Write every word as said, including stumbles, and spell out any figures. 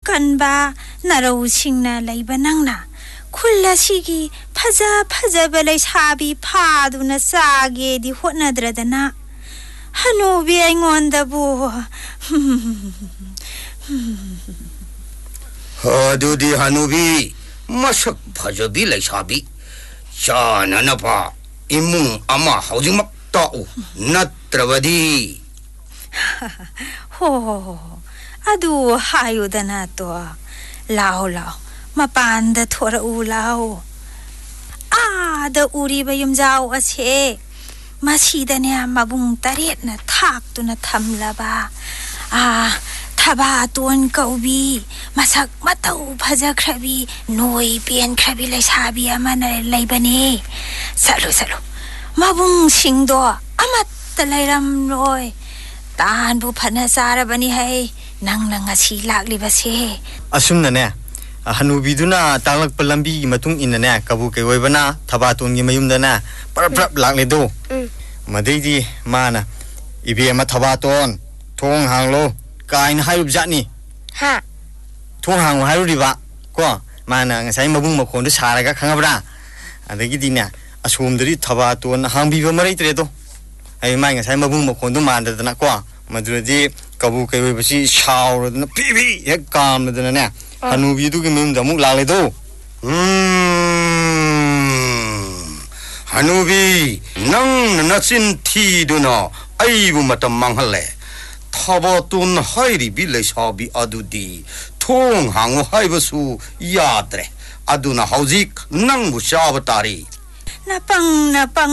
กันบานาเราชิงนาไลบานังนาคุณละชิกีพะจาพะจาเบลัยชาบีพาดูนาซาเกดิหัวนาดระดนะฮานูบีไองอนดาบัวฮาดูดีฮานูบีมาสักพะจาบีไลชาบีชานานาปาอิมุงอามาฮาวจิมักตาอูนัตรวดีโหอะดูหายุดนาตัวลาวลาวมาปานดะทวรอูลาวอาดะอูรีบยุมจาวอะเชมาชีดะเนี่ยมาบุงตะเรดนะทากตุนะทำละบาอาทบาตวนเกาบีมาสักมาเตาพะจะครบีหน่วยเปลี่ยนครบีเลยชาบีอามันอะไรบะเนสะลุสะลุมาบุงชิงดออามาตะไลรำรอยตานบุพนาสารบะนี่ให้นังนังอาชีลากลิบะเชอาซุมนะเนี่ยฮันูบิดุนาตังลักปลัมบีมาตุงอินนะเนี่ยกบูเกไว้บนะทบาตุนกิมายุมดนะปรับปรับหลักเลยดูมาได้ดีมานะอีเบียมาทบาตอนทงหางโลกายนะให้รูปจัดนี่ฮะทงหางให้รูปดีบะก็มานะงั้นใช้มาบุ้งมาคนด้วยชาอะไรก็ขังกับนะอันนี้ดีเนี่ยอาชุมดรีทบาตอนหางบีบมาได้เตะตัวไอ้ไม่งั้นใช้มาบุ้งมาคนด้วยมาเดินนะก็มาดูดีกบูเกไว้ไปสิชาวเลยนะพี่พี่เฮกามเลยนะเนี่ยฮันูบิดุกิมิมดามุกลาเลยดูอืมฮันูบีนังนัดสินทีดูนะไอ้บุมาตมังฮัลเลทบตุนให้ริบิเลชาบีอดูดีทุ่งหางให้บสูยาดเรอดูนะฮาวจิกนังบุชาบตารีนาปังนาปัง